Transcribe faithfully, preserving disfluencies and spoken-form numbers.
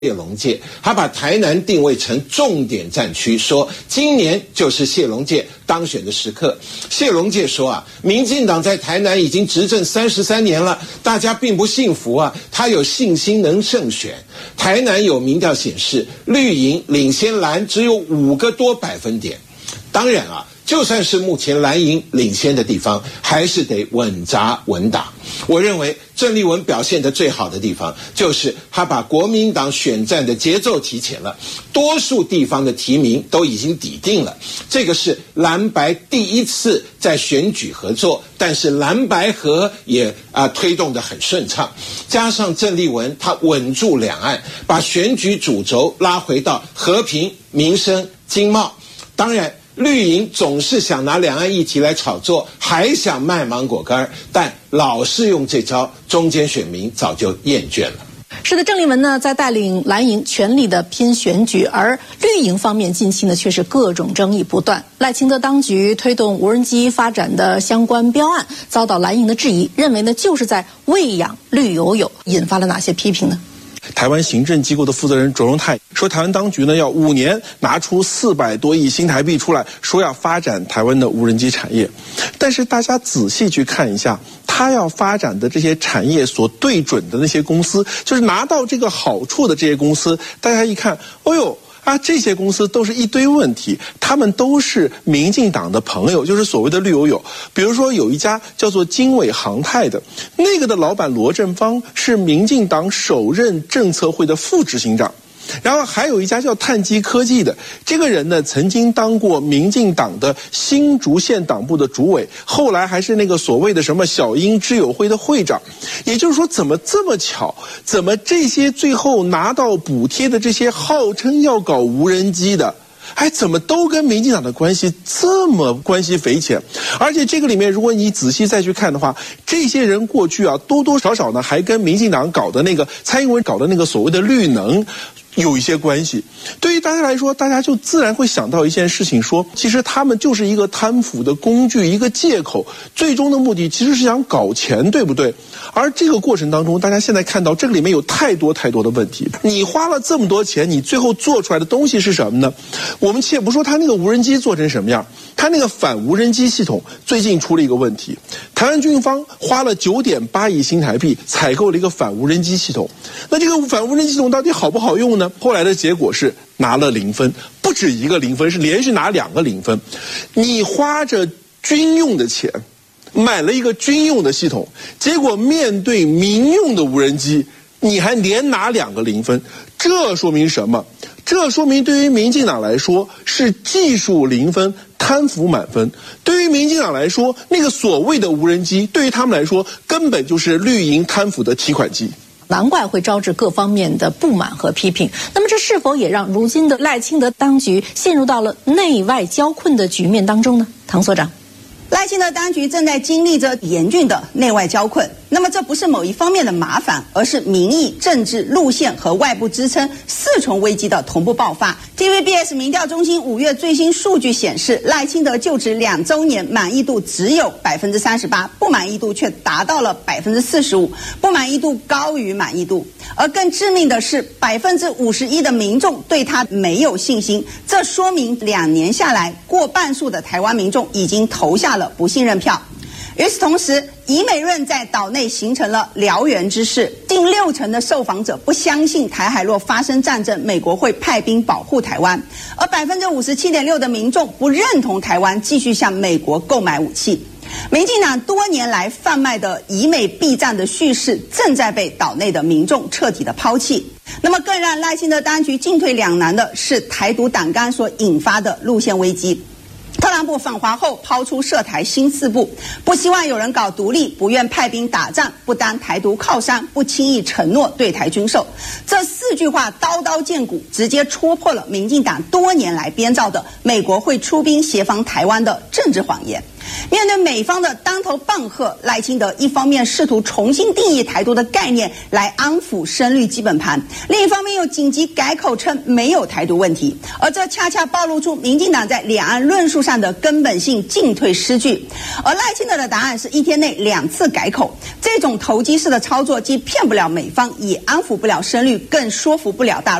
谢龙介，他把台南定位成重点战区，说今年就是谢龙介当选的时刻。谢龙介说啊，民进党在台南已经执政三十三年了，大家并不信服啊，他有信心能胜选。台南有民调显示，绿营领先蓝只有五个多百分点。当然啊，就算是目前蓝营领先的地方，还是得稳扎稳打。我认为郑丽文表现得最好的地方，就是他把国民党选战的节奏提前了，多数地方的提名都已经底定了。这个是蓝白第一次在选举合作，但是蓝白合也啊、呃、推动得很顺畅。加上郑丽文他稳住两岸，把选举主轴拉回到和平、民生、经贸。当然，绿营总是想拿两岸议题来炒作，还想卖芒果干，但老是用这招，中间选民早就厌倦了。 是的，郑丽文呢在带领蓝营全力的拼选举，而绿营方面近期呢却是各种争议不断。赖清德当局推动无人机发展的相关标案，遭到蓝营的质疑，认为呢就是在喂养绿油油，引发了哪些批评呢？ 台湾行政机构的负责人卓荣泰说，台湾当局呢要五年拿出四百多亿新台币出来，说要发展台湾的无人机产业。但是大家仔细去看一下，他要发展的这些产业所对准的那些公司，就是拿到这个好处的这些公司，大家一看，哦呦。啊，这些公司都是一堆问题，他们都是民进党的朋友，就是所谓的绿油油。比如说有一家叫做经纬航太的，那个的老板罗振芳是民进党首任政策会的副执行长。然后还有一家叫碳基科技的，这个人呢曾经当过民进党的新竹县党部的主委，后来还是那个所谓的什么小英知友会的会长。也就是说，怎么这么巧，怎么这些最后拿到补贴的这些号称要搞无人机的，哎，怎么都跟民进党的关系这么关系匪浅？而且这个里面，如果你仔细再去看的话，这些人过去啊，多多少少呢，还跟民进党搞的那个蔡英文搞的那个所谓的绿能有一些关系。对于大家来说，大家就自然会想到一件事情，说其实他们就是一个贪腐的工具，一个借口，最终的目的其实是想搞钱，对不对？而这个过程当中，大家现在看到这个里面有太多太多的问题。你花了这么多钱，你最后做出来的东西是什么呢？我们且不说他那个无人机做成什么样，他那个反无人机系统最近出了一个问题，台湾军方花了九点八亿新台币采购了一个反无人机系统。那这个反无人机系统到底好不好用呢？后来的结果是拿了零分，不止一个零分，是连续拿两个零分。你花着军用的钱买了一个军用的系统，结果面对民用的无人机，你还连拿两个零分，这说明什么？这说明对于民进党来说是技术零分，贪腐满分。对于民进党来说，那个所谓的无人机，对于他们来说根本就是绿营贪腐的提款机。 难怪会招致各方面的不满和批评。那么这是否也让如今的赖清德当局陷入到了内外交困的局面当中呢？唐所长。 赖清德当局正在经历着严峻的内外交困，那么这不是某一方面的麻烦，而是民意、政治、路线和外部支撑四重危机的同步爆发。T V B S 民调中心五月最新数据显示，赖清德就职两周年满意度只有百分之三十八，不满意度却达到了百分之四十五，不满意度高于满意度。而更致命的是，百分之五十一的民众对他没有信心，这说明两年下来，过半数的台湾民众已经投下了不信任票。与此同时，疑美论在岛内形成了燎原之势，近六成的受访者不相信台海若发生战争，美国会派兵保护台湾，而百分之五十七点六的民众不认同台湾继续向美国购买武器。民进党多年来贩卖的以美避战的叙事，正在被岛内的民众彻底的抛弃。那么更让赖清德当局进退两难的是台独党纲所引发的路线危机。特朗普访华后抛出涉台新四步，不希望有人搞独立，不愿派兵打仗，不当台独靠山，不轻易承诺对台军售。这四句话刀刀见骨，直接戳破了民进党多年来编造的美国会出兵协防台湾的政治谎言。 面对美方的当头棒喝，赖清德一方面试图重新定义台独的概念来安抚深绿基本盘，另一方面又紧急改口称没有台独问题，而这恰恰暴露出民进党在两岸论述上的根本性进退失据。而赖清德的答案是一天内两次改口，这种投机式的操作既骗不了美方，也安抚不了深绿，更说服不了大陆。